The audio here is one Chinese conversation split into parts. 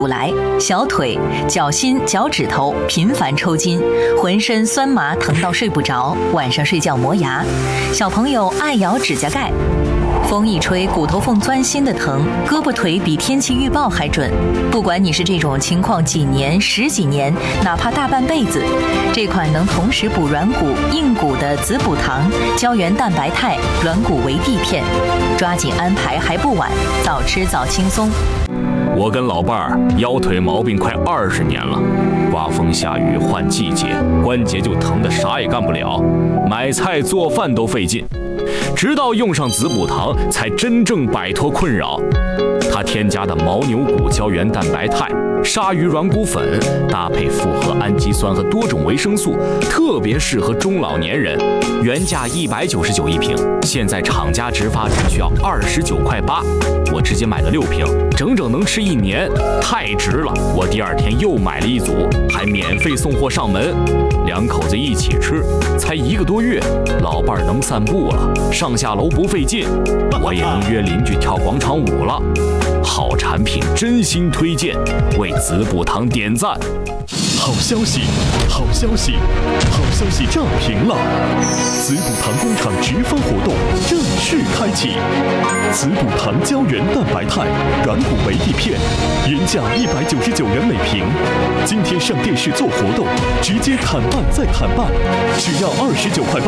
不来，小腿、脚心、脚趾头频繁抽筋，浑身酸麻疼到睡不着，晚上睡觉磨牙。小朋友爱咬指甲盖。风一吹，骨头缝钻心的疼，胳膊腿比天气预报还准。不管你是这种情况几年、10几年，哪怕大半辈子，这款能同时补软骨、硬骨的子补糖胶原蛋白肽软骨维 D 片，抓紧安排还不晚，早吃早轻松。 我跟老伴儿腰腿毛病快20年了，刮风下雨换季节，关节就疼得啥也干不了，买菜做饭都费劲。直到用上子补糖，才真正摆脱困扰。它添加的牦牛骨胶原蛋白肽、鲨鱼软骨粉，搭配复合氨基酸和多种维生素，特别适合中老年人。原价199一瓶，现在厂家直发只需要29.8块，我直接买了6瓶，整整能吃1年，太值了！我第2天又买了1组，还免费送货上门。2口子一起吃，才1个多月，老伴儿能散步了，上下楼不费劲，我也能约邻居跳广场舞了。好产品真心推荐，为子补糖点赞。 好消息，好消息，好消息炸屏了！子补糖工厂直发活动正式开启，子补糖胶原蛋白肽软骨维 D 片，原价199元每瓶，今天上电视做活动，直接砍半再砍半，只要29.8块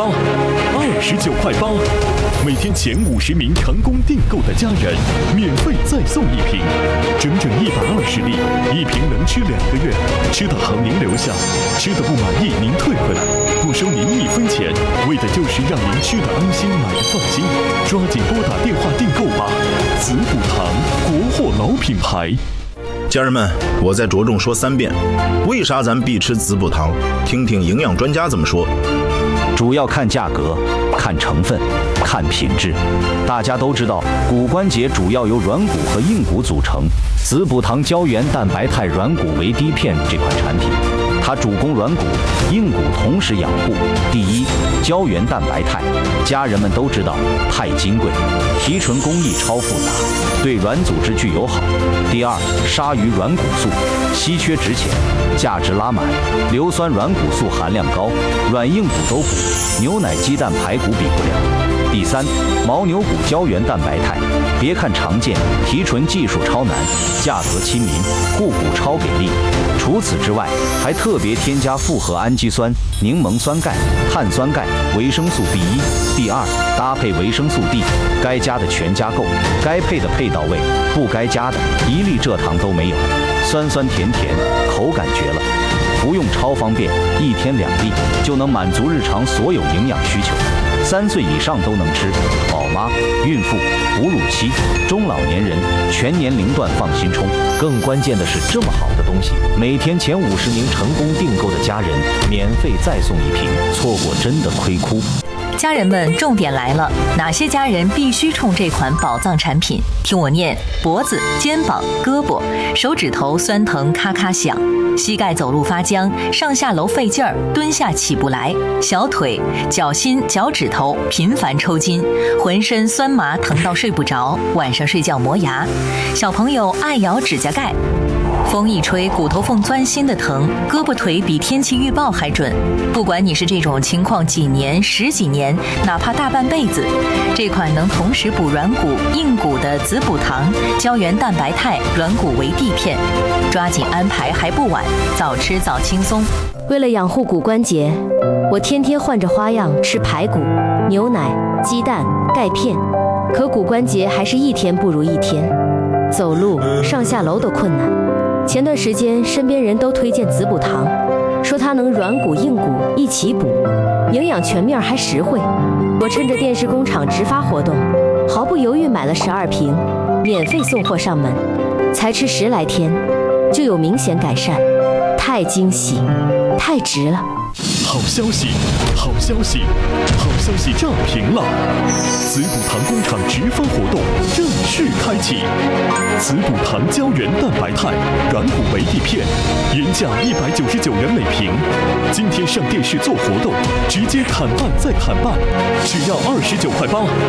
，29.8块，每天前50名成功订购的家人，免费再送1瓶，整整120粒，1瓶能吃2个月，吃的好您留下，吃的不满意您退回来，不收您1分钱，为的就是让您吃的安心，买的放心。抓紧拨打电话订购吧！子补糖，国货老品牌。 家人们，我再着重说3遍，为啥咱必吃子补糖？听听营养专家怎么说。 主要看价格，看成分，看品质。大家都知道，骨关节主要由软骨和硬骨组成。子补糖胶原蛋白肽软骨维 D 片这款产品，它主攻软骨、硬骨同时养护。第一，胶原蛋白肽，家人们都知道，太金贵，提纯工艺超复杂，对软组织具友好。第二，鲨鱼软骨素，稀缺值钱，价值拉满，硫酸软骨素含量高，软硬骨都补，牛奶、鸡蛋、排骨比不了。第三，牦牛骨胶原蛋白肽，别看常见，提纯技术超难，价格亲民，护骨超给力。除此之外，还特别添加复合氨基酸、柠檬酸钙、碳酸钙、维生素 B1、B2，搭配维生素 D， 该加的全加够，该配的配到位，不该加的一粒蔗糖都没有，酸酸甜甜，口感绝了。服用超方便，1天2粒就能满足日常所有营养需求。3岁以上都能吃，宝妈、孕妇、哺乳期、中老年人全年龄段放心冲。更关键的是，这么好的东西，每天前50名成功订购的家人免费再送1瓶，错过真的亏哭。 家人们，重点来了，哪些家人必须冲这款宝藏产品？听我念：脖子、肩膀、胳膊、手指头酸疼咔咔响，膝盖走路发僵，上下楼费劲儿，蹲下起不来，小腿、脚心、脚趾头频繁抽筋，浑身酸麻疼到睡不着，晚上睡觉磨牙。小朋友爱咬指甲盖。风一吹，骨头缝钻心的疼，胳膊腿比天气预报还准。不管你是这种情况几年、10几年，哪怕大半辈子，这款能同时补软骨、硬骨的子补糖胶原蛋白肽软骨维 D 片，抓紧安排还不晚，早吃早轻松。 为了养护骨关节，我天天换着花样吃排骨、牛奶、鸡蛋、钙片，可骨关节还是1天不如1天，走路、上下楼都困难。前段时间身边人都推荐子补糖，说它能软骨硬骨一起补，营养全面还实惠。我趁着电视工厂直发活动，毫不犹豫买了12瓶，免费送货上门，才吃10来天就有明显改善，太惊喜，太值了。 好消息，好消息，好消息炸屏了！子补糖工厂直发活动正式开启，子补糖胶原蛋白肽软骨维 D 片，原价199元每瓶，今天上电视做活动，直接砍半再砍半，只要29.8块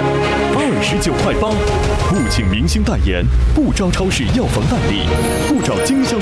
，29.8块，不请明星代言，不招超市药房代理，不找经销